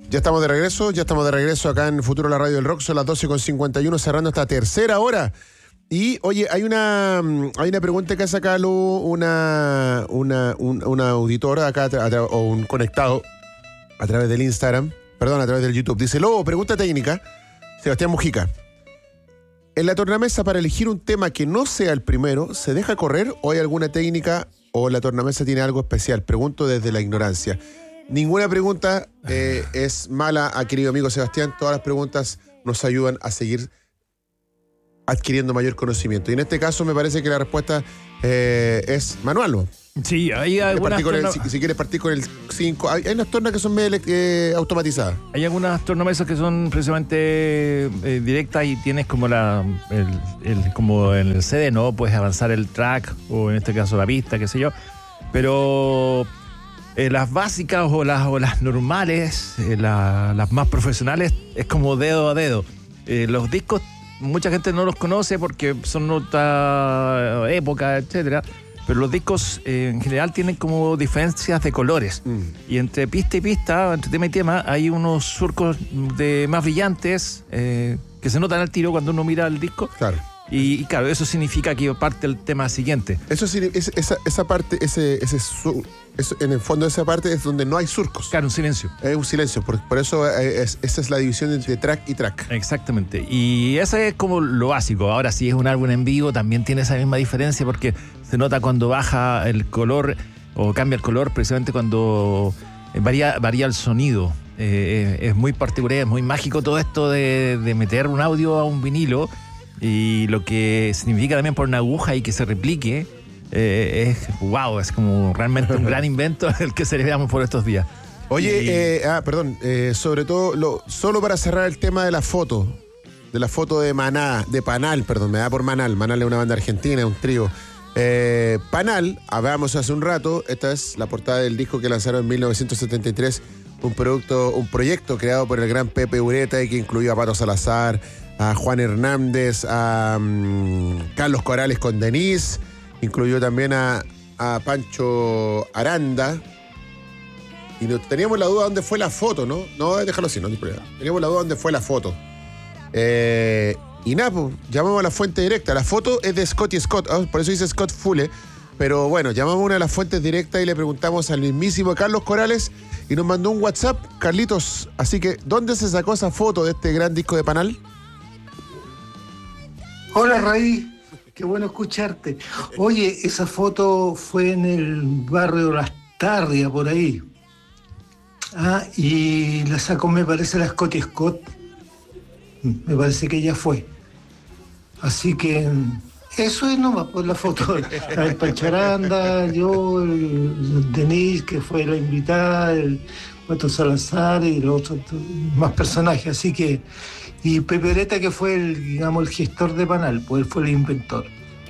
Ya estamos de regreso acá en Futuro la Radio del Rock. Son las 12:51, cerrando esta tercera hora. Y, oye, hay una pregunta que ha sacado una auditora acá, o un conectado a través del Instagram, a través del YouTube. Dice: Lobo, pregunta técnica, Sebastián Mujica. ¿En la tornamesa, para elegir un tema que no sea el primero, se deja correr o hay alguna técnica o la tornamesa tiene algo especial? Pregunto desde la ignorancia. Ninguna pregunta es mala, querido amigo Sebastián. Todas las preguntas nos ayudan a seguir adquiriendo mayor conocimiento. Y en este caso me parece que la respuesta es manual, ¿no? Sí, hay algunas... Si quieres partir con el 5... Hay unas tornas que son medio automatizadas. Hay algunas tornamesas que son precisamente directas y tienes como como en el CD, ¿no? Puedes avanzar el track o en este caso la pista, qué sé yo. Pero... las básicas o las normales, las más profesionales, es como dedo a dedo. Los discos, mucha gente no los conoce porque son otra época, etcétera. Pero los discos en general tienen como diferencias de colores. Y entre pista y pista, entre tema y tema, hay unos surcos más brillantes que se notan al tiro cuando uno mira el disco. Claro. Y claro, eso significa que parte el tema siguiente. Eso esa parte, en el fondo de esa parte es donde no hay surcos. Claro, un silencio. Es un silencio, por eso esa es la división entre track y track. Exactamente. Y eso es como lo básico. Ahora, si es un álbum en vivo, también tiene esa misma diferencia porque se nota cuando baja el color o cambia el color, precisamente cuando varía el sonido. Es muy particular, es muy mágico todo esto de meter un audio a un vinilo. Y lo que significa también por una aguja y que se replique, es como realmente un gran invento el que celebramos por estos días. Oye, sobre todo, solo para cerrar el tema de la foto de Panal, me da por Manal. Manal es una banda argentina, un trío. Panal, hablábamos hace un rato, esta es la portada del disco que lanzaron en 1973, un proyecto creado por el gran Pepe Ureta y que incluyó a Pato Salazar, a Juan Hernández, a Carlos Corales con Denise, incluyó también a Pancho Aranda. Y teníamos la duda dónde fue la foto, ¿no? No, déjalo así, no hay problema. Teníamos la duda dónde fue la foto. Y nada, pues, llamamos a la fuente directa. La foto es de Scotty Scott, por eso dice Scott Fulle. Pero bueno, llamamos a una de las fuentes directas y le preguntamos al mismísimo Carlos Corales y nos mandó un WhatsApp, Carlitos. Así que, ¿dónde se sacó esa foto de este gran disco de Panal? Hola, Raí, qué bueno escucharte. Oye, esa foto fue en el barrio Las Tarrias, por ahí. Y la sacó, me parece, la Scotty Scott. Me parece que ella fue. Así que eso es nomás por la foto. El Pancharanda, yo, el Denise, que fue la invitada, el Pato Salazar y los otros más personajes. Así que... Y Pepe Ureta, que fue el gestor de Panal, pues él fue el inventor.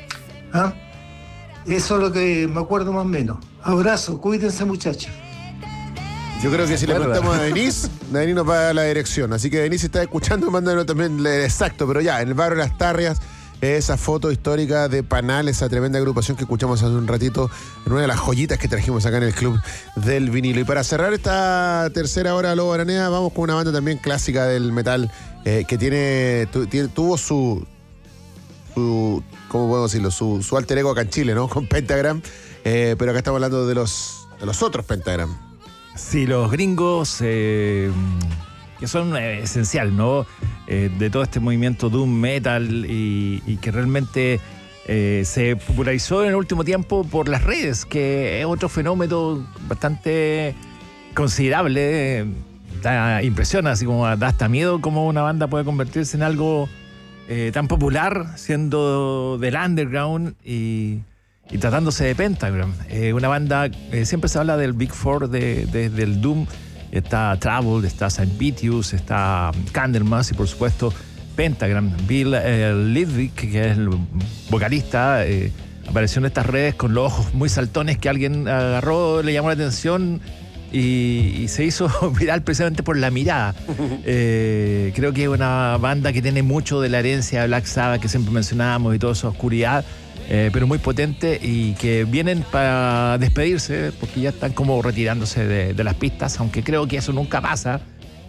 Eso es lo que me acuerdo más o menos. Abrazo, cuídense, muchachos. Yo creo que si le preguntamos a Denise nos va a dar la dirección. Así que Denise, si está escuchando, mándanos también exacto. Pero ya, en el barrio Las Tarrias, esa foto histórica de Panal, esa tremenda agrupación que escuchamos hace un ratito, en una de las joyitas que trajimos acá en el Club del Vinilo. Y para cerrar esta tercera hora de Lobo Aranea, vamos con una banda también clásica del metal, que tuvo su ¿cómo podemos decirlo? Su alter ego acá en Chile, ¿no? Con Pentagram. Pero acá estamos hablando de los otros Pentagram. Sí, los gringos, que son esencial, ¿no? De todo este movimiento doom metal y que realmente se popularizó en el último tiempo por las redes, que es otro fenómeno bastante considerable. Impresiona, así como da hasta miedo cómo una banda puede convertirse en algo tan popular, siendo del underground y tratándose de Pentagram. Una banda, siempre se habla del Big Four del Doom. Está Trouble, está Saint Pitius, está Candlemas y por supuesto Pentagram. Bill Lidwick, que es el vocalista, apareció en estas redes con los ojos muy saltones que alguien agarró, le llamó la atención y se hizo viral precisamente por la mirada. Creo que es una banda que tiene mucho de la herencia de Black Sabbath que siempre mencionábamos y toda esa oscuridad, pero muy potente, y que vienen para despedirse porque ya están como retirándose de las pistas, aunque creo que eso nunca pasa.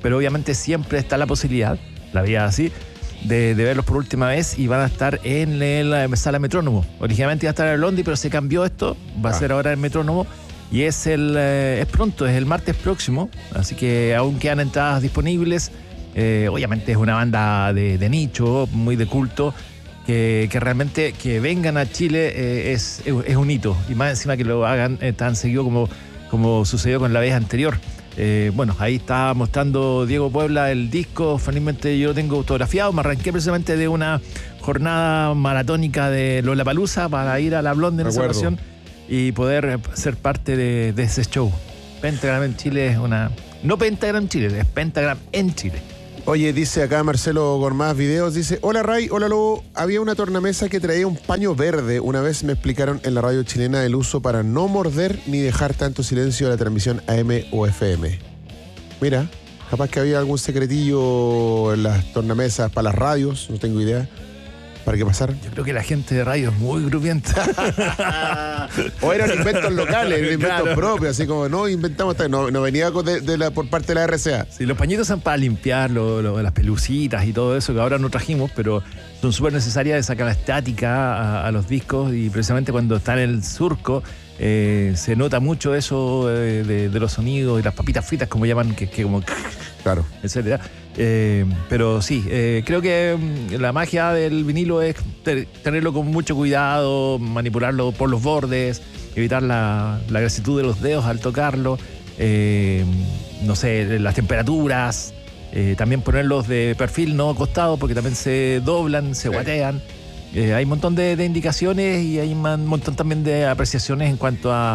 pero obviamente siempre está la posibilidad, la vida así, de verlos por última vez, y van a estar en la sala Metrónomo. Originalmente iba a estar en el Londi, pero se cambió esto, va a ser ahora en Metrónomo, y es pronto, es el martes próximo, así que aún quedan entradas disponibles. Obviamente es una banda de nicho, muy de culto, que realmente que vengan a Chile es un hito, y más encima que lo hagan tan seguido como sucedió con la vez anterior. Bueno, ahí está mostrando Diego Puebla el disco. Felizmente yo lo tengo autografiado. Me arranqué precisamente de una jornada maratónica de Lollapalooza para ir a la Blonde en esa ocasión y poder ser parte de ese show. Pentagram en Chile es una... No Pentagram Chile, es Pentagram en Chile. Oye, dice acá Marcelo Gormaz Videos, dice: hola Ray, hola Lobo, había una tornamesa que traía un paño verde. Una vez me explicaron en la radio chilena el uso para no morder ni dejar tanto silencio a la transmisión AM o FM. Mira, capaz que había algún secretillo en las tornamesas para las radios, no tengo idea. ¿Para qué pasar? Yo creo que la gente de radio es muy grupienta. O eran inventos locales, inventos propios, así como no inventamos, no venía por parte de la RCA. Sí, los pañitos son para limpiar las pelucitas y todo eso que ahora no trajimos, pero son súper necesarias de sacar la estática a los discos, y precisamente cuando están en el surco se nota mucho eso de los sonidos y las papitas fritas, como llaman, que como... Claro. Etcétera. Pero sí, creo que la magia del vinilo es tenerlo con mucho cuidado, manipularlo por los bordes, evitar la grasitud de los dedos al tocarlo, no sé, las temperaturas, también ponerlos de perfil, no acostado, porque también se doblan, se guatean. Hay un montón de indicaciones, y hay un montón también de apreciaciones en cuanto a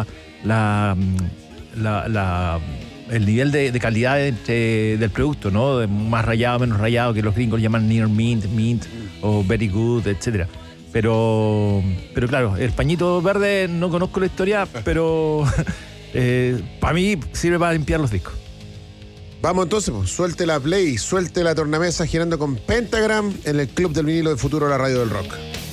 el nivel de calidad del producto, ¿no? Más rayado, menos rayado, que los gringos llaman near mint o very good, etcétera. Pero claro, el pañito verde no conozco la historia, pero para mí sirve para limpiar los discos. Vamos entonces, pues, suelte la play, suelte la tornamesa girando con Pentagram en el Club del Vinilo de Futuro, la radio del rock.